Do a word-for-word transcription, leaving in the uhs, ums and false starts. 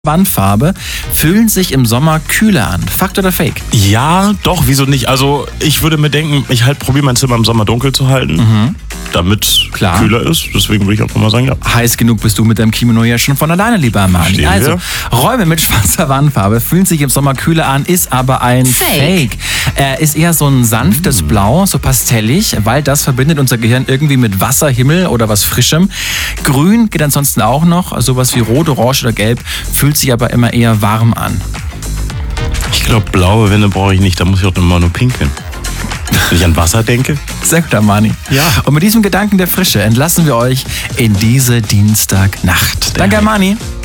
Wandfarbe fühlen sich im Sommer kühler an. Fakt oder Fake? Ja, doch, wieso nicht? Also ich würde mir denken, ich halt probiere mein Zimmer im Sommer dunkel zu halten, mhm. damit Klar. kühler ist. Deswegen würde ich auch mal sagen, ja. Heiß genug bist du mit deinem Kimono ja schon von alleine, lieber Armani. Stehen Also, wir. Räume mit schwarzer Wandfarbe fühlen sich im Sommer kühler an, ist aber ein Fake. Fake. Er ist eher so ein sanftes Blau, so pastellig, weil das verbindet unser Gehirn irgendwie mit Wasser, Himmel oder was Frischem. Grün geht ansonsten auch noch, sowas wie Rot, Orange oder Gelb, fühlt sich aber immer eher warm an. Ich glaube, blaue Wände brauche ich nicht, da muss ich auch immer nur pinkeln. Wenn ich an Wasser denke. Sehr gut, Armani. Ja. Und mit diesem Gedanken der Frische entlassen wir euch in diese Dienstagnacht. Danke, Armani.